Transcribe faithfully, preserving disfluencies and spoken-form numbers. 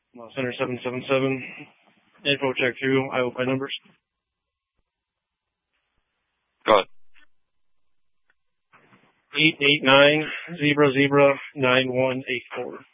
Uh, Center seven seven seven. Info check two. I O P I numbers. Go ahead. Eight eight nine zebra zebra nine one eight four.